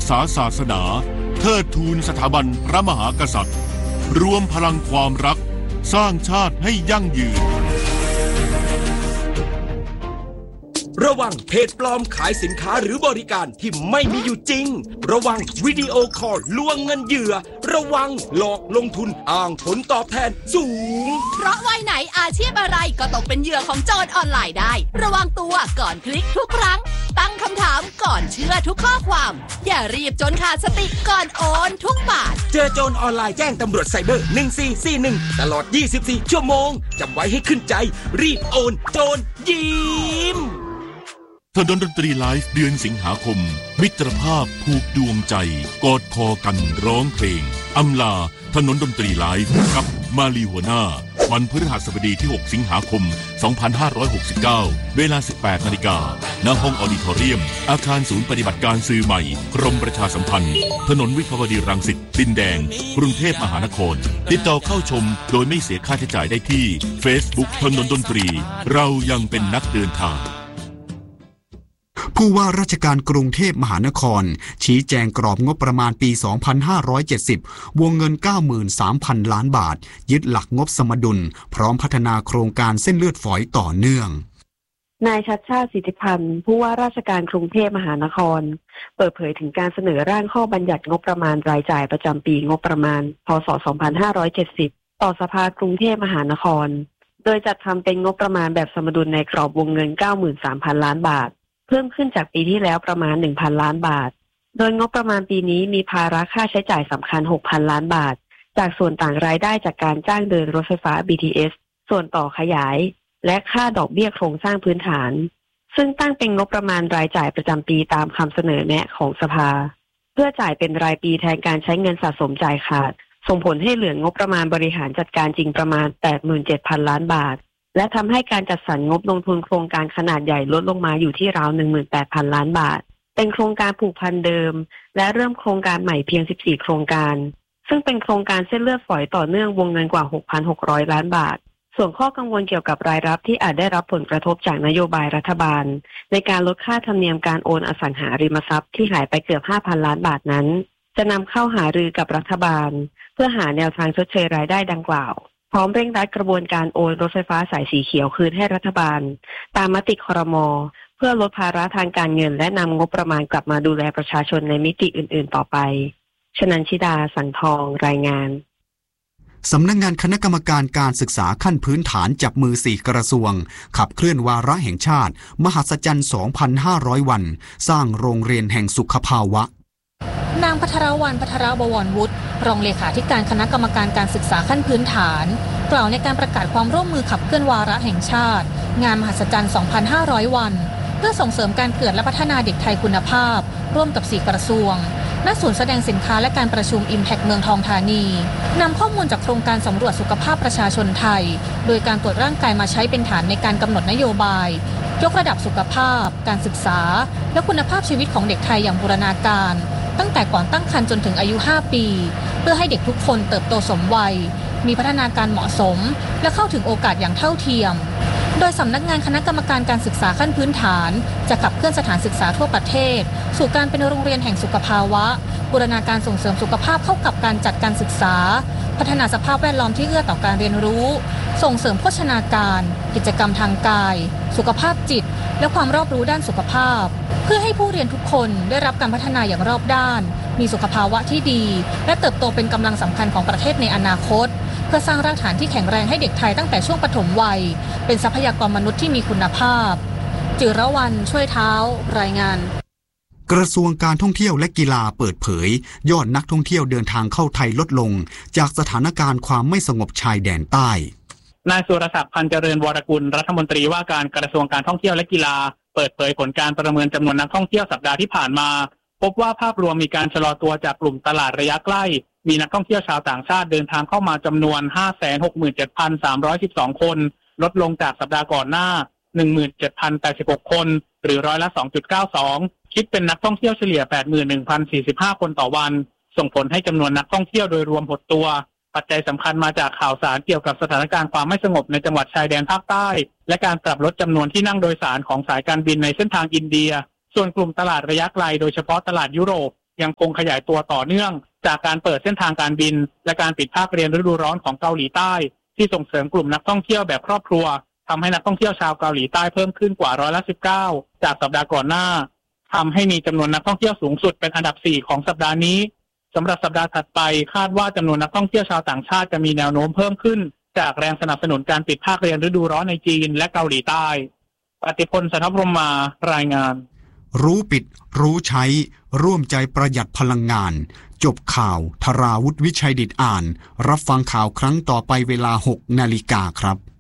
ษาศาสนาเทิดทูนสถาบันพระมหากษัตริย์รวมพลังความรักสร้างชาติให้ยั่งยืนระวังเพจปลอมขายสินค้าหรือบริการที่ไม่มีอยู่จริงระวังวิดีโอคอลลวงเงินเหยื่อระวังหลอกลงทุนอ้างผลตอบแทนสูงเพราะวัยไหนอาชีพอะไรก็ตกเป็นเหยื่อของโจรออนไลน์ได้ระวังตัวก่อนคลิกทุกครั้งตั้งคำถามก่อนเชื่อทุกข้อความอย่ารีบจนขาดสติก่อนโอนทุกบาทเจอโจรออนไลน์แจ้งตำรวจไซเบอร์1441ตลอด24ชั่วโมงจำไว้ให้ขึ้นใจรีบโอนโจรยิ้มถนนดนตรีไลฟ์เดือนสิงหาคมมิตรภาพผูกดวงใจกอดคอกันร้องเพลงอำลาถนนดนตรีไลฟ์กับมาลีหัวหน้าวันพฤหัสบดีที่6สิงหาคม2569เวลา 18 นาฬิกาณห้องออดิทอเรียมอาคารศูนย์ปฏิบัติการสื่อใหม่กรมประชาสัมพันธ์ถนนวิภาวดีรังสิตดินแดงกรุงเทพมหานครติดต่อเข้าชมโดยไม่เสียค่าใช้จ่ายได้ที่ Facebook ถนนดนตรีเรายังเป็นนักเดินทางผู้ว่าราชการกรุงเทพมหานครชี้แจงกรอบงบประมาณปี 2570 วงเงิน 93,000 ล้านบาทยึดหลักงบสมดุลพร้อมพัฒนาโครงการเส้นเลือดฝอยต่อเนื่องนายชัชชาติ สิทธิพันธ์ผู้ว่าราชการกรุงเทพมหานครเปิดเผยถึงการเสนอร่างข้อบัญญัติงบประมาณรายจ่ายประจำปีงบประมาณพ.ศ. 2570 ต่อสภากรุงเทพมหานครโดยจัดทำเป็นงบประมาณแบบสมดุลในกรอบวงเงิน 93,000 ล้านบาทเพิ่มขึ้นจากปีที่แล้วประมาณ 1,000 ล้านบาทโดยงบประมาณปีนี้มีภาระค่าใช้จ่ายสำคัญ 6,000 ล้านบาทจากส่วนต่างรายได้จากการจ้างเดินรถไฟฟ้า BTS ส่วนต่อขยายและค่าดอกเบี้ยโครงสร้างพื้นฐานซึ่งตั้งเป็นงบประมาณรายจ่ายประจำปีตามคำเสนอแนะของสภาเพื่อจ่ายเป็นรายปีแทนการใช้เงินสะสมจ่ายขาดส่งผลให้เหลืองบประมาณบริหารจัดการจริงประมาณ 87,000 ล้านบาทและทำให้การจัดสรรงบลงทุนโครงการขนาดใหญ่ลดลงมาอยู่ที่ราว 18,000 ล้านบาทเป็นโครงการผูกพันเดิมและเริ่มโครงการใหม่เพียง 14 โครงการซึ่งเป็นโครงการเส้นเลือดฝอยต่อเนื่องวงเงินกว่า 6,600 ล้านบาทส่วนข้อกังวลเกี่ยวกับรายรับที่อาจได้รับผลกระทบจากนโยบายรัฐบาลในการลดค่าธรรมเนียมการโอนอสังหาริมทรัพย์ที่หายไปเกือบ 5,000 ล้านบาทนั้นจะนำเข้าหารือกับรัฐบาลเพื่อหาแนวทางชดเชยรายได้ดังกล่าวพร้อมเร่งรัดกระบวนการโอนรถไฟฟ้าสายสีเขียวคืนให้รัฐบาลตามมติครม.เพื่อลดภาระทางการเงินและนำงบประมาณกลับมาดูแลประชาชนในมิติอื่นๆต่อไปชนันชิดาสังทองรายงานสำนักงานคณะกรรมการการศึกษาขั้นพื้นฐานจับมือ4กระทรวงขับเคลื่อนวาระแห่งชาติมหัศจรรย์ 2,500 วันสร้างโรงเรียนแห่งสุขภาวะนางภัทรวรรณ ภัทรบวรวุฒิรองเลขาธิการคณะกรรมการการศึกษาขั้นพื้นฐานกล่าวในการประกาศความร่วมมือขับเคลื่อนวาระแห่งชาติงานมหัศจรรย์ 2,500 วันเพื่อส่งเสริมการเกิดและพัฒนาเด็กไทยคุณภาพร่วมกับ4กระทรวงณศูนย์แสดงสินค้าและการประชุม Impact เมืองทองธานีนำข้อมูลจากโครงการสำรวจสุขภาพประชาชนไทยโดยการตรวจร่างกายมาใช้เป็นฐานในการกำหนดนโยบายยกระดับสุขภาพการศึกษาและคุณภาพชีวิตของเด็กไทยอย่างบูรณาการตั้งแต่ก่อนตั้งครรภ์จนถึงอายุ 5 ปีเพื่อให้เด็กทุกคนเติบโตสมวัยมีพัฒนาการเหมาะสมและเข้าถึงโอกาสอย่างเท่าเทียมโดยสำนักงานคณะกรรมการการศึกษาขั้นพื้นฐานจะขับเคลื่อนสถานศึกษาทั่วประเทศสู่การเป็นโรงเรียนแห่งสุขภาวะบูรณาการส่งเสริมสุขภาพเข้ากับการจัดการศึกษาพัฒนาสภาพแวดล้อมที่เอื้อต่อการเรียนรู้ส่งเสริมโภชนาการกิจกรรมทางกายสุขภาพจิตและความรอบรู้ด้านสุขภาพเพื่อให้ผู้เรียนทุกคนได้รับการพัฒนาอย่างรอบด้านมีสุขภาวะที่ดีและเติบโตเป็นกำลังสำคัญของประเทศในอนาคตเพื่อสร้างรากฐานที่แข็งแรงให้เด็กไทยตั้งแต่ช่วงปฐมวัยเป็นทรัพยากรมนุษย์ที่มีคุณภาพจิรวรรณช่วยเท้ารายงานกระทรวงการท่องเที่ยวและกีฬาเปิดเผยยอดนักท่องเที่ยวเดินทางเข้าไทยลดลงจากสถานการณ์ความไม่สงบชายแดนใต้นายสุรศักดิ์พันเจริญวรกุลรัฐมนตรีว่าการกระทรวงการท่องเที่ยวและกีฬาเปิดเผยผลการประเมินจำนวนนักท่องเที่ยวสัปดาห์ที่ผ่านมาพบว่าภาพรวมมีการชะลอตัวจากกลุ่มตลาดระยะใกล้มีนักท่องเที่ยวชาวต่างชาติเดินทางเข้ามาจำนวน 567,312 คนลดลงจากสัปดาห์ก่อนหน้า 17,086 คนหรือร้อยละ 2.92 คิดเป็นนักท่องเที่ยวเฉลี่ย 81,045 คนต่อวันส่งผลให้จำนวนนักท่องเที่ยวโดยรวมหดตัวปัจจัยสำคัญมาจากข่าวสารเกี่ยวกับสถานการณ์ความไม่สงบในจังหวัดชายแดนภาคใต้และการปรับลดจำนวนที่นั่งโดยสารของสายการบินในเส้นทางอินเดียส่วนกลุ่มตลาดระยะไกลโดยเฉพาะตลาดยุโรปยังคงขยายตัวต่อเนื่องจากการเปิดเส้นทางการบินและการปิดภาคเรียนฤดูร้อนของเกาหลีใต้ที่ส่งเสริมกลุ่มนักท่องเที่ยวแบบครอบครัวทำให้นักท่องเที่ยวชาวเกาหลีใต้เพิ่มขึ้นกว่า19%จากสัปดาห์ก่อนหน้าทำให้มีจำนวนนักท่องเที่ยวสูงสุดเป็นอันดับ4ของสัปดาห์นี้สำหรับสัปดาห์ถัดไปคาดว่าจำนวนนักท่องเที่ยวชาวต่างชาติจะมีแนวโน้มเพิ่มขึ้นจากแรงสนับสนุนการปิดภาคเรียนฤดูร้อนในจีนและเกาหลีใต้ปฏิพล สันทพรหมารายงานรู้ปิดรู้ใช้ร่วมใจประหยัดพลังงานจบข่าวธราวุฒิวิชัยดิษฐ์อ่านรับฟังข่าวครั้งต่อไปเวลา 6 นาฬิกาครับ